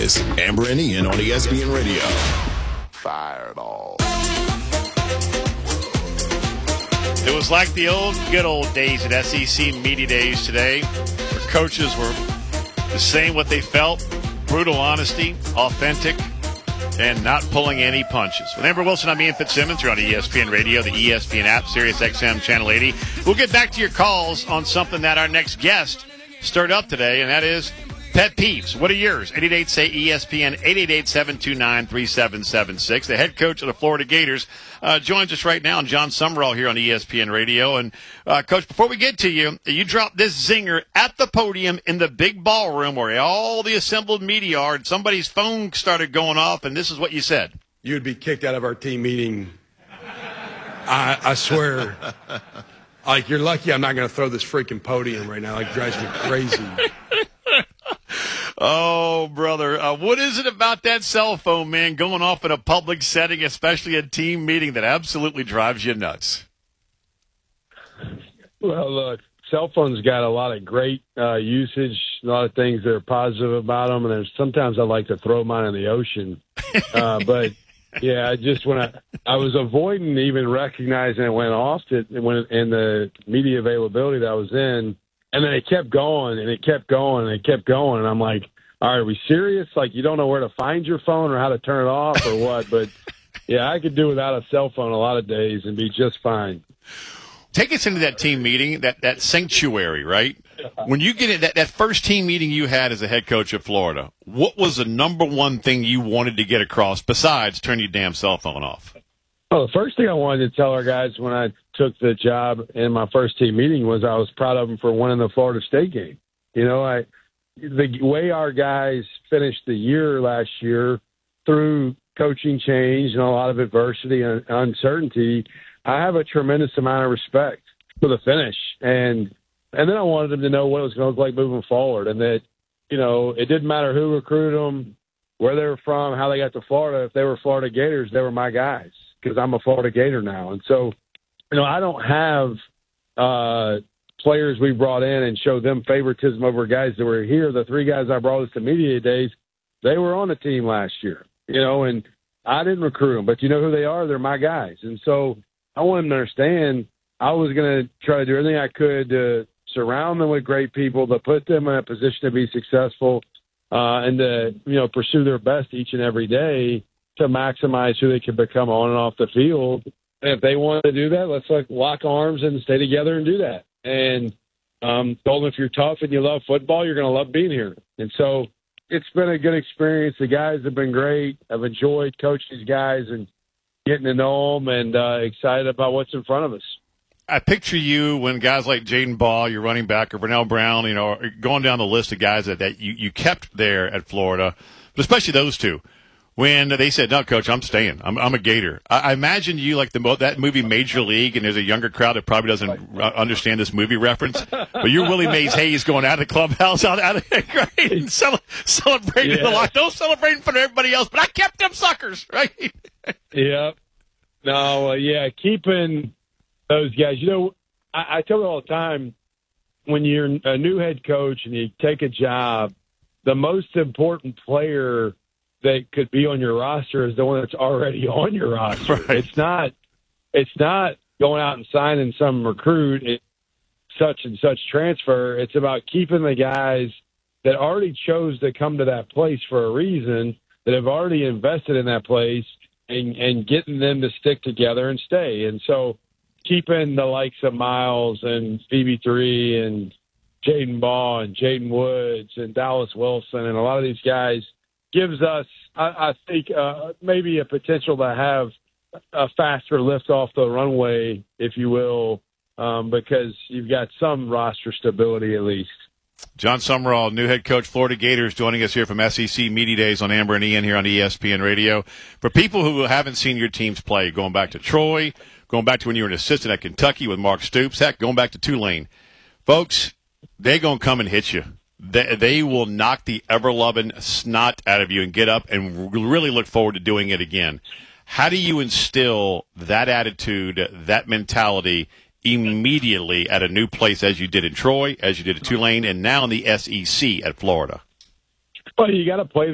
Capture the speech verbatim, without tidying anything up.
Weekdays, Amber and Ian on E S P N Radio. Fireball. It was like the old good old days at S E C Media Days today, where coaches were saying what they felt, brutal honesty, authentic, and not pulling any punches. With Amber Wilson, I'm Ian Fitzsimmons. You're on E S P N Radio, the E S P N app, Sirius X M Channel eighty. We'll get back to your calls on something that our next guest stirred up today, and that is pet peeves. What are yours? eight eight eight, say E S P N, eight eight eight, seven two nine, three seven seven six. The head coach of the Florida Gators uh, joins us right now, and Jon Sumrall here on E S P N Radio. And, uh, Coach, before we get to you, you dropped this zinger at the podium in the big ballroom where all the assembled media are, and somebody's phone started going off, and this is what you said. You would be kicked out of our team meeting. I, I swear. Like, you're lucky I'm not going to throw this freaking podium right now. Like, it drives me crazy. Oh, brother. Uh, what is it about that cell phone, man, going off in a public setting, especially a team meeting, that absolutely drives you nuts? Well, look, cell phones got a lot of great uh, usage, a lot of things that are positive about them, and there's sometimes I like to throw mine in the ocean. Uh, but, yeah, I just when I, I was avoiding even recognizing it went off to, when in the media availability that I was in, and then it kept going, and it kept going, and it kept going, and I'm like, all right, are we serious? Like, you don't know where to find your phone or how to turn it off or what? But, yeah, I could do without a cell phone a lot of days and be just fine. Take us into that team meeting, that, that sanctuary, right? When you get it, that, that first team meeting you had as a head coach of Florida, what was the number one thing you wanted to get across besides turn your damn cell phone off? Well, the first thing I wanted to tell our guys when I took the job in my first team meeting was I was proud of them for winning the Florida State game. You know, I the way our guys finished the year last year through coaching change and a lot of adversity and uncertainty, I have a tremendous amount of respect for the finish. And and then I wanted them to know what it was going to look like moving forward, and that, you know, it didn't matter who recruited them, where they were from, how they got to Florida. If they were Florida Gators, they were my guys because I'm a Florida Gator now. And so, you know, I don't have uh, players we brought in and show them favoritism over guys that were here. The three guys I brought us to media days, they were on the team last year, you know, and I didn't recruit them, but you know who they are? They're my guys. And so I want them to understand I was going to try to do everything I could to surround them with great people, to put them in a position to be successful uh, and to, you know, pursue their best each and every day to maximize who they can become on and off the field. And if they want to do that, let's like lock arms and stay together and do that. And um, told them if you're tough and you love football, you're going to love being here. And so it's been a good experience. The guys have been great. I've enjoyed coaching these guys and getting to know them, and uh, excited about what's in front of us. I picture you when guys like Jaden Ball, your running back, or Vernell Brown, you know, are going down the list of guys that, that you, you kept there at Florida, but especially those two. When they said, no, Coach, I'm staying. I'm, I'm a Gator. I, I imagine you like the that movie Major League, and there's a younger crowd that probably doesn't understand this movie reference. But you're Willie Mays Hayes going out of the clubhouse, out, out of right, and cel- celebrating yeah. the life. Don't celebrate in front of everybody else, but I kept them suckers, right? Yeah. No, uh, yeah, keeping those guys. You know, I, I tell you all the time, when you're a new head coach and you take a job, the most important player that could be on your roster is the one that's already on your roster. Right. It's not, it's not going out and signing some recruit, it, such and such transfer. It's about keeping the guys that already chose to come to that place for a reason, that have already invested in that place, and, and getting them to stick together and stay. And so keeping the likes of Miles and Phoebe three and Jaden Ball and Jaden Woods and Dallas Wilson and a lot of these guys gives us, I, I think, uh, maybe a potential to have a faster lift off the runway, if you will, um, because you've got some roster stability at least. Jon Sumrall, new head coach, Florida Gators, joining us here from S E C Media Days on Amber and Ian here on E S P N Radio. For people who haven't seen your teams play, going back to Troy, going back to when you were an assistant at Kentucky with Mark Stoops, heck, going back to Tulane, folks, they're going to come and hit you. They, they will knock the ever-loving snot out of you and get up and really look forward to doing it again. How do you instill that attitude, that mentality immediately at a new place as you did in Troy, as you did at Tulane, and now in the S E C at Florida? Well, you got to play